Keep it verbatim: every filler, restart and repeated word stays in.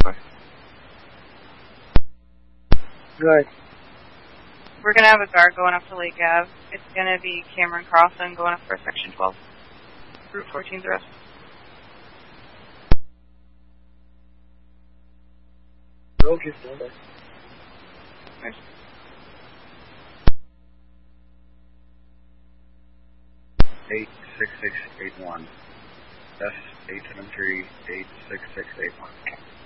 four. Good. We're going to have a guard going up to Lake Ave. It's going to be Cameron Carlson going up for Section twelve. Route fourteen's arrest. Okay, stand by. There's eight six six eight one. S eight seven three eight six six eight one.